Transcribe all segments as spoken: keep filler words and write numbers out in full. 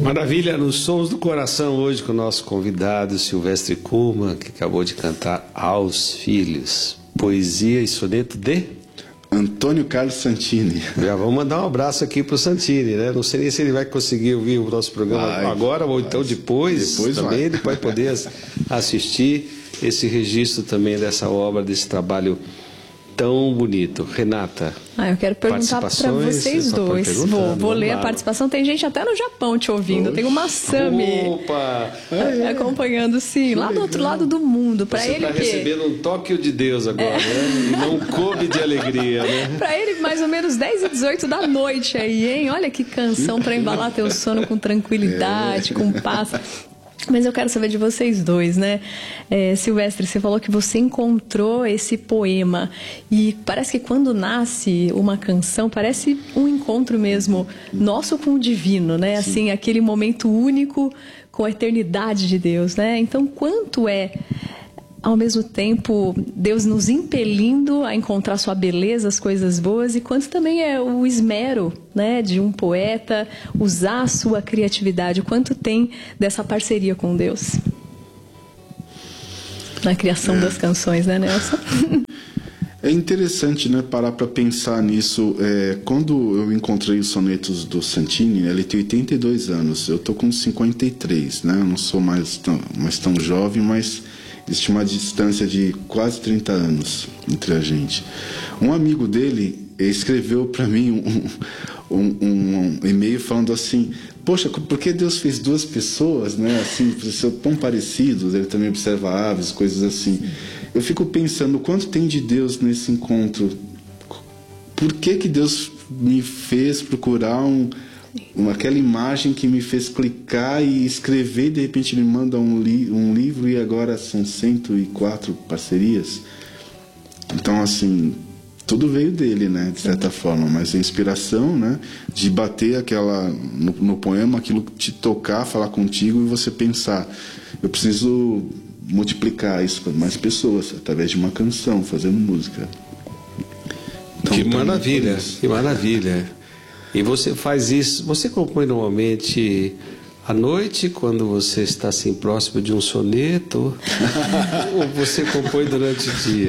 Maravilha, nos Sons do Coração hoje com o nosso convidado Silvestre Kuhlmann, que acabou de cantar Aos Filhos, poesia e soneto de Antônio Carlos Santini. Já vamos mandar um abraço aqui pro Santini, né? Não sei nem se ele vai conseguir ouvir o nosso programa vai, agora ou vai. Então depois, depois também vai. Ele vai poder assistir esse registro também dessa obra, desse trabalho tão bonito. Renata. Ah, eu quero perguntar para vocês dois. Vou, vou ler a participação. Tem gente até no Japão te ouvindo. Oxe. Tem o Massami. Opa! É. Acompanhando, sim, lá do outro lado do mundo. Para ele tá o quê? recebendo um toque de Deus agora, é. né? E não coube de alegria, né? Para ele, mais ou menos dez e dezoito da noite aí, hein? Olha que canção para embalar teu sono com tranquilidade, é. com paz. Mas eu quero saber de vocês dois, né? É, Silvestre, você falou que você encontrou esse poema e parece que quando nasce uma canção, parece um encontro mesmo nosso com o divino, né? Sim. Assim, aquele momento único com a eternidade de Deus, né? Então, quanto é, ao mesmo tempo, Deus nos impelindo a encontrar sua beleza, as coisas boas, e quanto também é o esmero, né, de um poeta usar a sua criatividade, quanto tem dessa parceria com Deus na criação é. das canções, né, Nelson? É interessante, né, parar para pensar nisso. É, quando eu encontrei os sonetos do Santini, né, ele tem oitenta e dois anos, eu tô com cinquenta e três, né, eu não sou mais tão, mais tão jovem, mas existe uma distância de quase trinta anos entre a gente. Um amigo dele escreveu para mim um, um, um, um e-mail falando assim: poxa, por que Deus fez duas pessoas, né, assim, tão parecidos? Ele também observa aves, coisas assim. Eu fico pensando, quanto tem de Deus nesse encontro? Por que que Deus me fez procurar um... aquela imagem que me fez clicar e escrever, e de repente ele manda um, li um livro e agora são cento e quatro parcerias. Então, assim, tudo veio dele, né, de certa forma, mas a inspiração, né, de bater aquela no, no poema, aquilo te tocar, falar contigo e você pensar, eu preciso multiplicar isso para mais pessoas através de uma canção, fazendo música. Então, que maravilha, que maravilha. E você faz isso, você compõe normalmente à noite, quando você está assim próximo de um soneto, ou você compõe durante o dia?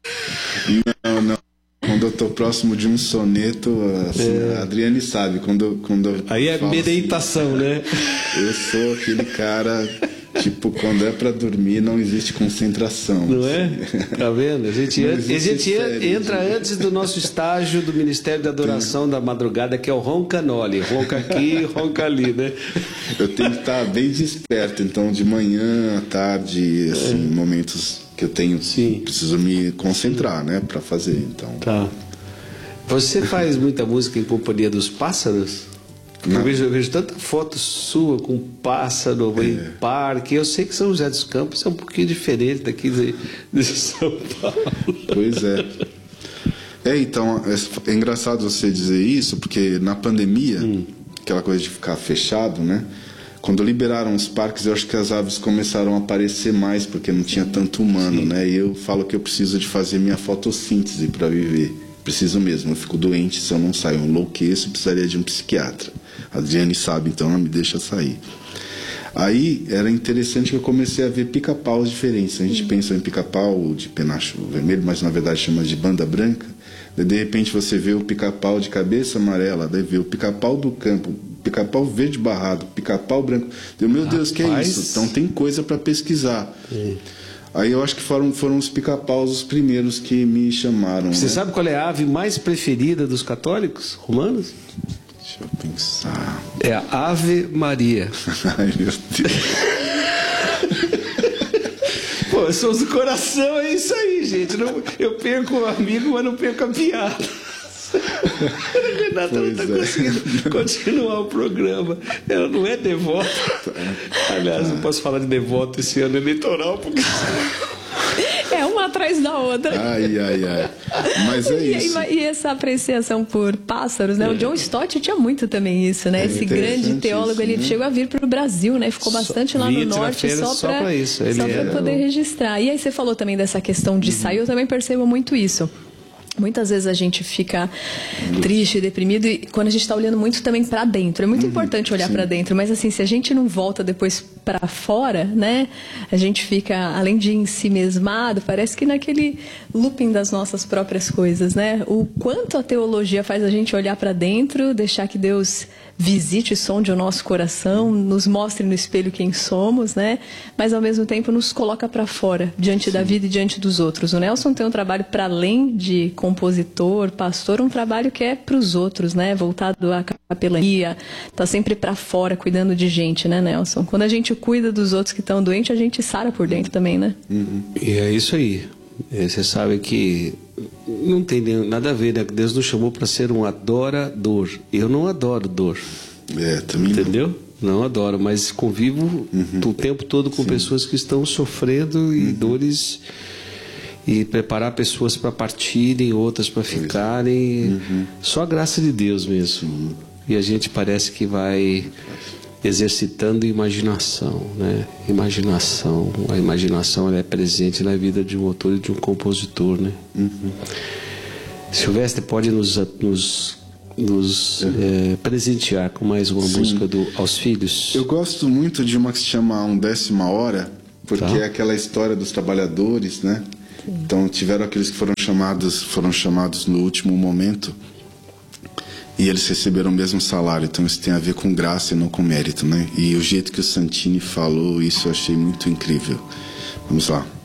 Não, não. Quando eu estou próximo de um soneto, assim, é. a Adriane sabe, quando, quando eu aí é meditação, assim, né? Eu sou aquele cara, tipo, quando é para dormir não existe concentração. Não é? Tá vendo? A gente, a gente entra de... antes do nosso estágio do Ministério da Adoração Tem... da Madrugada, que é o roncanole. Ronca aqui, ronca ali, né? Eu tenho que estar bem desperto, então de manhã, à tarde, assim, é. momentos que eu tenho, Sim. preciso me concentrar, né, para fazer, então. Tá. Você faz muita música em companhia dos pássaros? Eu vejo, eu vejo tanta foto sua com pássaro é. em parque. Eu sei que São José dos Campos é um pouquinho diferente daqui de, de São Paulo. Pois é. É, então, é, é engraçado você dizer isso, porque na pandemia, hum. aquela coisa de ficar fechado, né? Quando liberaram os parques, eu acho que as aves começaram a aparecer mais, porque não tinha tanto humano, Sim. né? E eu falo que eu preciso de fazer minha fotossíntese para viver. Preciso mesmo, eu fico doente se eu não sair. Eu enlouqueço, precisaria de um psiquiatra. A Adriane sabe, então ela me deixa sair. Aí era interessante que eu comecei a ver pica-paus diferentes. A gente uhum. pensa em pica-pau de penacho vermelho, mas na verdade chama de banda branca. Daí, de repente você vê o pica-pau de cabeça amarela, daí vê o pica-pau do campo, pica-pau verde barrado, pica-pau branco. Daí, meu Rapaz. Deus, que é isso? Então tem coisa para pesquisar. Uhum. Aí eu acho que foram, foram os pica-paus os primeiros que me chamaram. Você né? sabe qual é a ave mais preferida dos católicos romanos? Deixa eu pensar. É a Ave Maria. Ai, meu Deus. Pô, Sons do Coração, é isso aí, gente. Não, eu perco o amigo, mas não perco a piada. A Renata não está é. conseguindo continuar o programa. Ela não é devota. Aliás, não posso falar de devoto esse ano eleitoral, porque... É uma atrás da outra. Ai, ai, ai. Mas é e, isso. E, e essa apreciação por pássaros, né? É. O John Stott tinha muito também isso, né? É Esse grande teólogo, isso, ele né? chegou a vir para o Brasil, né? Ficou bastante só, lá no norte só para isso. Ele só para é... poder registrar. E aí você falou também dessa questão de uhum. sair, eu também percebo muito isso. Muitas vezes a gente fica triste, deprimido, e quando a gente está olhando muito também para dentro. É muito uhum, importante olhar para dentro, mas assim, se a gente não volta depois para fora, né? A gente fica, além de ensimesmado, parece que naquele looping das nossas próprias coisas, né? O quanto a teologia faz a gente olhar para dentro, deixar que Deus visite e sonde o nosso coração, nos mostre no espelho quem somos, né? Mas ao mesmo tempo nos coloca para fora, diante Sim. da vida e diante dos outros. O Nelson tem um trabalho para além de compositor, pastor, um trabalho que é para os outros, né? Voltado à capelania, tá sempre para fora, cuidando de gente, né, Nelson? Quando a gente cuida dos outros que estão doentes, a gente sara por dentro também, né? Uhum. E é isso aí. Você sabe que não tem nada a ver, né? Deus nos chamou para ser um adorador. Eu não adoro dor. É, também Entendeu? Não, não adoro, mas convivo uhum. o tempo todo com Sim. pessoas que estão sofrendo e uhum. dores, e preparar pessoas para partirem, outras para ficarem. Uhum. Só a graça de Deus mesmo. Uhum. E a gente parece que vai exercitando imaginação, né? Imaginação. A imaginação ela é presente na vida de um autor e de um compositor, né? Uhum. Silvestre pode nos, nos, nos uhum. é, presentear com mais uma Sim. música do Aos Filhos? Eu gosto muito de uma que se chama Um Décima Hora, porque tá. é aquela história dos trabalhadores, né? Sim. Então tiveram aqueles que foram chamados, foram chamados no último momento, e eles receberam o mesmo salário. Então isso tem a ver com graça e não com mérito, né? E o jeito que o Santini falou, isso eu achei muito incrível. Vamos lá.